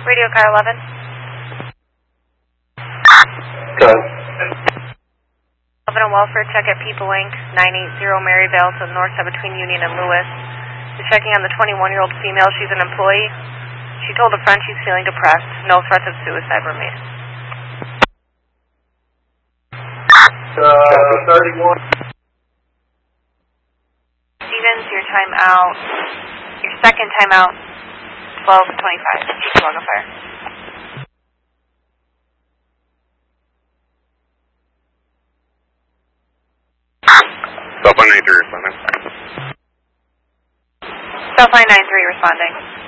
Radio car 11. Good. 11 on welfare check at People Inc. 980 Maryvale to the north side between Union and Lewis. He's checking on the 21-year-old female. She's an employee. She told a friend she's feeling depressed. No threats of suicide were made. 31. Stevens, your time out. Your second time out. 12:25. Keep log on fire. Southline 93 responding. Southline 93 responding.